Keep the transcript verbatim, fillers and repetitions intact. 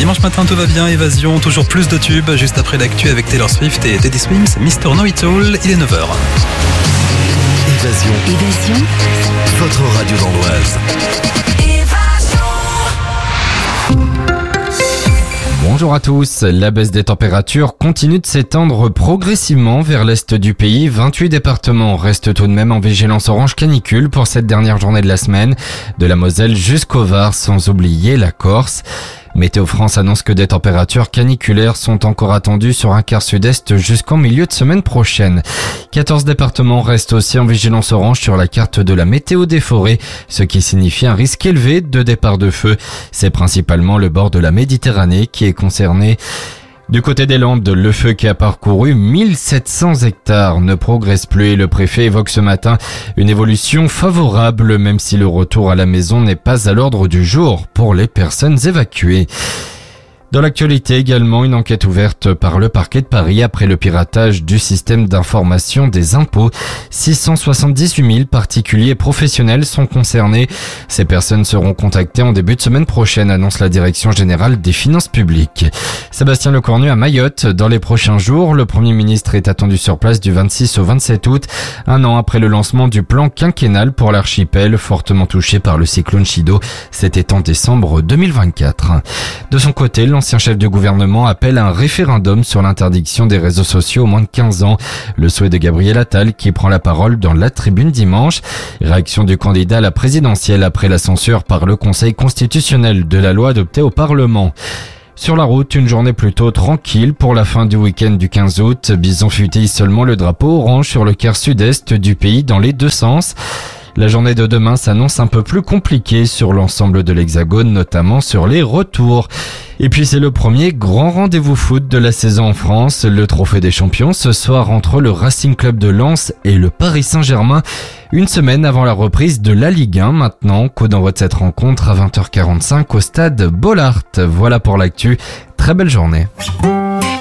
Dimanche matin, tout va bien, Évasion, toujours plus de tubes. Juste après l'actu avec Taylor Swift et Teddy Swims, mister Know It All, il est neuf heures. Évasion. Évasion. Votre radio d'Andoise. Bonjour à tous. La baisse des températures continue de s'étendre progressivement vers l'est du pays. vingt-huit départements restent tout de même en vigilance orange canicule pour cette dernière journée de la semaine, de la Moselle jusqu'au Var, sans oublier la Corse. Météo France annonce que des températures caniculaires sont encore attendues sur un quart sud-est jusqu'en milieu de semaine prochaine. quatorze départements restent aussi en vigilance orange sur la carte de la météo des forêts, ce qui signifie un risque élevé de départ de feu. C'est principalement le bord de la Méditerranée qui est concerné. Du côté des Landes, le feu qui a parcouru mille sept cents hectares ne progresse plus et le préfet évoque ce matin une évolution favorable, même si le retour à la maison n'est pas à l'ordre du jour pour les personnes évacuées. Dans l'actualité également, une enquête ouverte par le parquet de Paris après le piratage du système d'information des impôts. six cent soixante-dix-huit mille particuliers et professionnels sont concernés. Ces personnes seront contactées en début de semaine prochaine, annonce la Direction générale des finances publiques. Sébastien Lecornu à Mayotte. Dans les prochains jours, le Premier ministre est attendu sur place du vingt-six au vingt-sept août, un an après le lancement du plan quinquennal pour l'archipel, fortement touché par le cyclone Chido. C'était en décembre deux mille vingt-quatre. De son côté, l'ancien chef du gouvernement appelle à un référendum sur l'interdiction des réseaux sociaux aux moins de quinze ans. Le souhait de Gabriel Attal qui prend la parole dans la tribune dimanche. Réaction du candidat à la présidentielle après la censure par le Conseil constitutionnel de la loi adoptée au Parlement. Sur la route, une journée plutôt tranquille pour la fin du week-end du quinze août. Bison futile seulement le drapeau orange sur le quart sud-est du pays dans les deux sens. La journée de demain s'annonce un peu plus compliquée sur l'ensemble de l'Hexagone, notamment sur les retours. Et puis c'est le premier grand rendez-vous foot de la saison en France, le Trophée des Champions ce soir entre le Racing Club de Lens et le Paris Saint-Germain. Une semaine avant la reprise de la Ligue un maintenant, coup d'envoi de cette rencontre à vingt heures quarante-cinq au stade Bollaert. Voilà pour l'actu, très belle journée.